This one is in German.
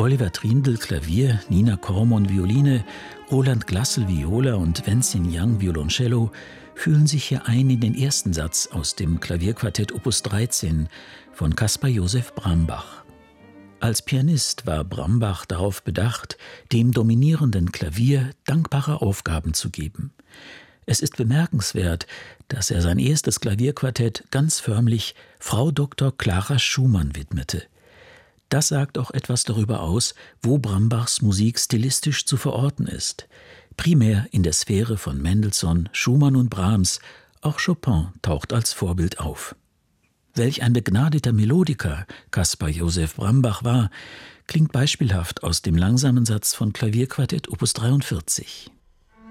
Oliver Trindl Klavier, Nina Kormon Violine, Roland Glassel Viola und Wenzin Yang Violoncello fühlen sich hier ein in den ersten Satz aus dem Klavierquartett Opus 13 von Caspar Josef Brambach. Als Pianist war Brambach darauf bedacht, dem dominierenden Klavier dankbare Aufgaben zu geben. Es ist bemerkenswert, dass er sein erstes Klavierquartett ganz förmlich Frau Dr. Clara Schumann widmete. Das sagt auch etwas darüber aus, wo Brambachs Musik stilistisch zu verorten ist. Primär in der Sphäre von Mendelssohn, Schumann und Brahms, auch Chopin taucht als Vorbild auf. Welch ein begnadeter Melodiker Caspar Josef Brambach war, klingt beispielhaft aus dem langsamen Satz von Klavierquartett Opus 43.